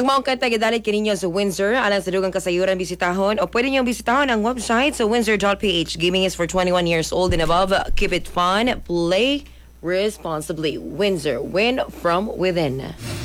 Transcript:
Ang maong kanta gidalit kininyo sa Windsor alang sa dugang kasayuran bisitahon o pwede niyong bisitahon ang website sa windsor.ph. Gaming is for 21 years old and above. Keep it fun, play responsibly. Windsor, win from within.